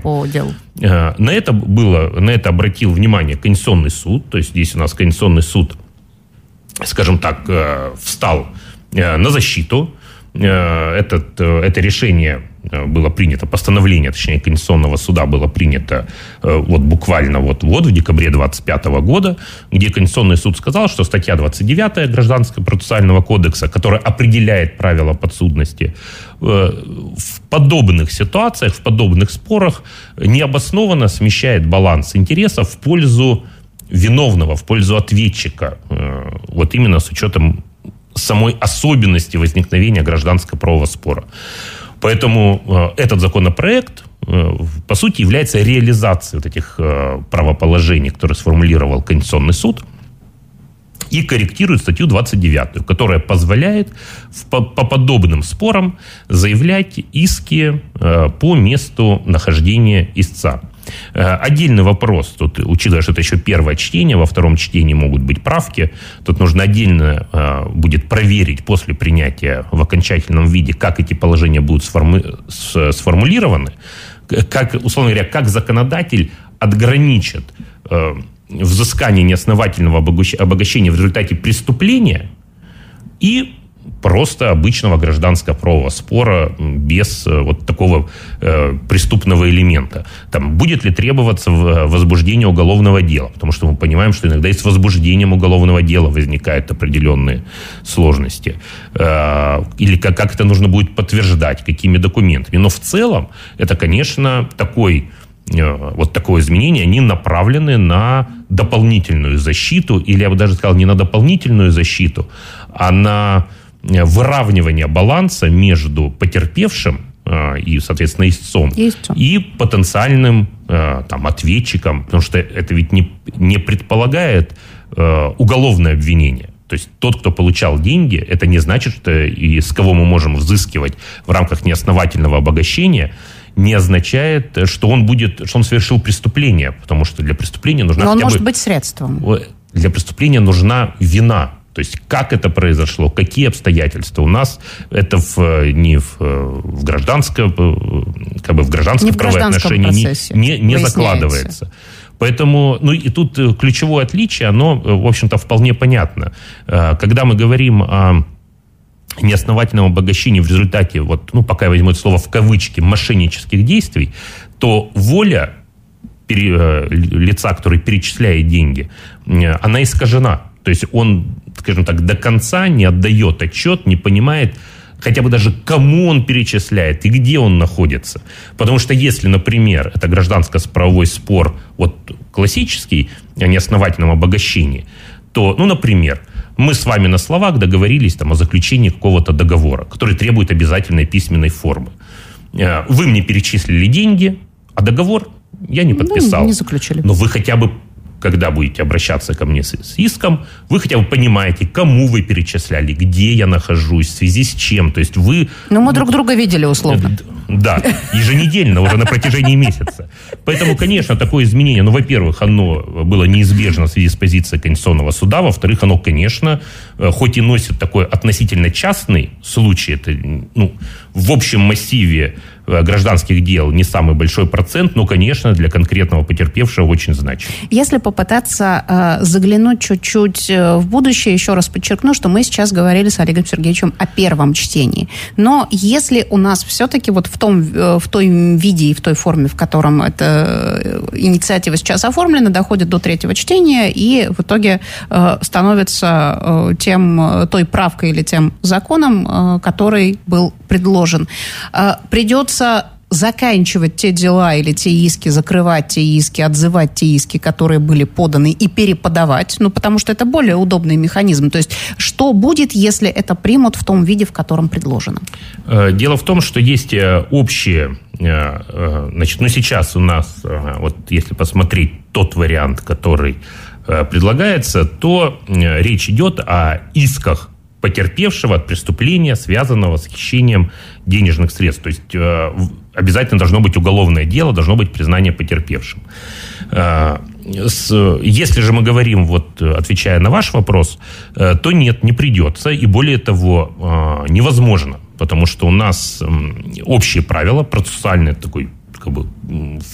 по делу? На это обратил внимание Конституционный суд. То есть здесь у нас Конституционный суд, скажем так, встал на защиту. Это решение было принято, постановление, точнее, Конституционного суда было принято буквально в декабре 2025 года, где Конституционный суд сказал, что статья 29 Гражданского процессуального кодекса, которая определяет правила подсудности, в подобных ситуациях, в подобных спорах необоснованно смещает баланс интересов в пользу виновного, в пользу ответчика. Именно с учетом самой особенности возникновения гражданского правового спора. Поэтому этот законопроект, по сути, является реализацией этих правоположений, которые сформулировал Конституционный суд, и корректирует статью 29, которая позволяет по подобным спорам заявлять иски по месту нахождения истца. Отдельный вопрос, тут, учитывая, что это еще первое чтение, во втором чтении могут быть правки, тут нужно отдельно будет проверить после принятия в окончательном виде, как эти положения будут сформулированы, как, условно говоря, как законодатель отграничит взыскание неосновательного обогащения в результате преступления и просто обычного гражданского правового спора без такого преступного элемента. Там будет ли требоваться возбуждение уголовного дела? Потому что мы понимаем, что иногда и с возбуждением уголовного дела возникают определенные сложности. Или как это нужно будет подтверждать, какими документами. Но в целом это, конечно, такое изменение, они направлены на дополнительную защиту, или я бы даже сказал, не на дополнительную защиту, а на выравнивание баланса между потерпевшим и, соответственно, истцом и потенциальным ответчиком, потому что это ведь не предполагает уголовное обвинение. То есть тот, кто получал деньги, это не значит, что и с кого мы можем взыскивать в рамках неосновательного обогащения, не означает, что он совершил преступление, потому что для преступления нужна... Но он может быть средством. Для преступления нужна вина. То есть, как это произошло, какие обстоятельства. У нас это в гражданском правоотношении не закладывается. Поэтому, и тут ключевое отличие, оно, в общем-то, вполне понятно. Когда мы говорим о неосновательном обогащении в результате, пока я возьму это слово в кавычки, мошеннических действий, то воля лица, который перечисляет деньги, она искажена. То есть он, скажем так, до конца не отдает отчет, не понимает хотя бы даже, кому он перечисляет и где он находится. Потому что если, например, это гражданско-правовой спор, классический, о неосновательном обогащении, то, например, мы с вами на словах договорились о заключении какого-то договора, который требует обязательной письменной формы. Вы мне перечислили деньги, а договор я не подписал. Не заключили. Но вы хотя бы, когда будете обращаться ко мне с иском, вы хотя бы понимаете, кому вы перечисляли, где я нахожусь, в связи с чем. То есть вы... мы друг друга видели условно. Да, еженедельно, уже на протяжении месяца. Поэтому, конечно, такое изменение, во-первых, оно было неизбежно в связи с позицией Конституционного суда, во-вторых, оно, конечно, хоть и носит такой относительно частный случай, это, в общем массиве гражданских дел не самый большой процент, но, конечно, для конкретного потерпевшего очень значимо. Если попытаться заглянуть чуть-чуть в будущее, еще раз подчеркну, что мы сейчас говорили с Олегом Сергеевичем о первом чтении. Но если у нас все-таки в той виде и в той форме, в котором эта инициатива сейчас оформлена, доходит до третьего чтения и в итоге становится той правкой или тем законом, который был предложен, придется заканчивать те дела или те иски, закрывать те иски, отзывать те иски, которые были поданы, и переподавать, потому что это более удобный механизм. То есть, что будет, если это примут в том виде, в котором предложено? Дело в том, что есть общие... сейчас у нас, если посмотреть тот вариант, который предлагается, то речь идет о исках потерпевшего от преступления, связанного с хищением денежных средств. То есть обязательно должно быть уголовное дело, должно быть признание потерпевшим. Если же мы говорим, отвечая на ваш вопрос, то нет, не придется, и более того, невозможно, потому что у нас общие правила, процессуальный такой